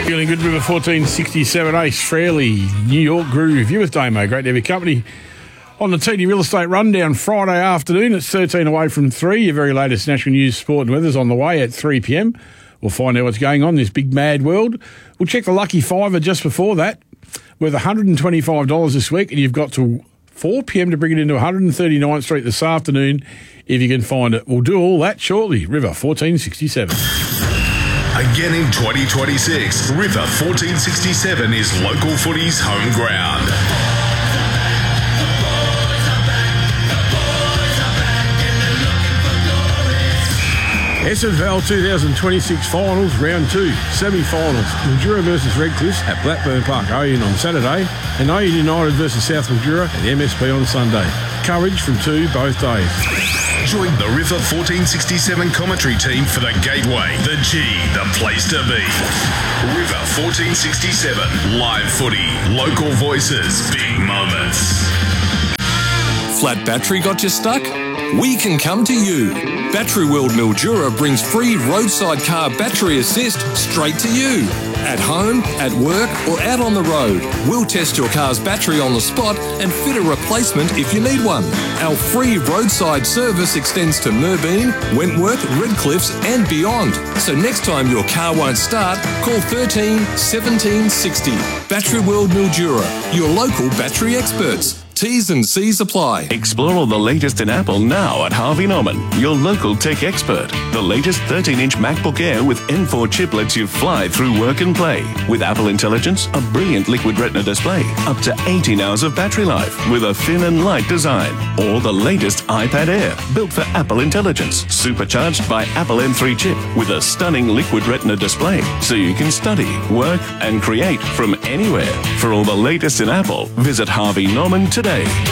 Feeling good, River 1467 Ace Fairley, New York Guru Review with Damo. Great to have your company on the TD Real Estate Rundown Friday afternoon. It's 13 away from 3. Your very latest national news, sport and weather's on the way at 3 p.m. We'll find out what's going on in this big mad world. We'll check the lucky fiver just before that, worth $125 this week, and you've got to 4 p.m. to bring it into 139th Street this afternoon if you can find it. We'll do all that shortly. River 1467. Again in 2026, River 1467 is local footy's home ground. SFL 2026 Finals, Round 2, Semi-Finals, Mildura versus Redcliffe at Blackburn Park Oyen on Saturday, and Oyen United versus South Mildura at MSP on Sunday. Coverage from 2 both days. Join the River 1467 commentary team for the Gateway, the G, the place to be. River 1467, live footy, local voices, big moments. Flat battery got you stuck? We can come to you. Battery World Mildura brings free roadside car battery assist straight to you. At home, at work, or out on the road, we'll test your car's battery on the spot and fit a replacement if you need one. Our free roadside service extends to Merbeen, Wentworth, Redcliffs and beyond. So next time your car won't start, call 13 17 60. Battery World Mildura, your local battery experts. T's and C's apply. Explore all the latest in Apple now at Harvey Norman, your local tech expert. The latest 13-inch MacBook Air with M4 chip lets you fly through work and play. With Apple Intelligence, a brilliant liquid retina display, up to 18 hours of battery life with a thin and light design. Or the latest iPad Air, built for Apple Intelligence, supercharged by Apple M3 chip with a stunning liquid retina display, so you can study, work and create from anywhere. For all the latest in Apple, visit Harvey Norman today.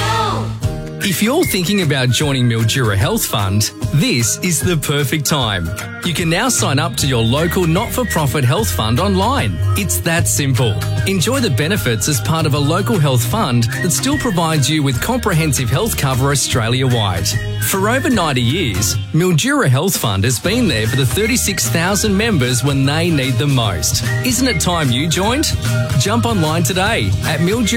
If you're thinking about joining Mildura Health Fund, this is the perfect time. You can now sign up to your local not-for-profit health fund online. It's that simple. Enjoy the benefits as part of a local health fund that still provides you with comprehensive health cover Australia-wide. For over 90 years, Mildura Health Fund has been there for the 36,000 members when they need them most. Isn't it time you joined? Jump online today at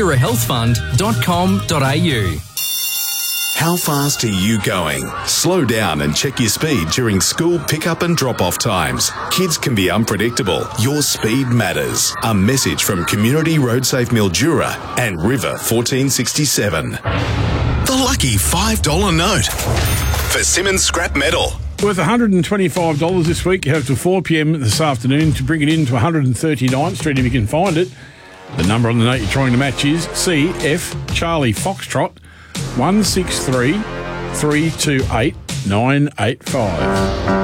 mildurahealthfund.com.au. How fast are you going? Slow down and check your speed during school pickup and drop-off times. Kids can be unpredictable. Your speed matters. A message from Community Road Safe Mildura and River 1467. The lucky $5 note for Simmons Scrap Metal. Worth $125 this week. You have till 4 p.m. this afternoon to bring it into 139th Street if you can find it. The number on the note you're trying to match is CF Charlie Foxtrot 163 328 985.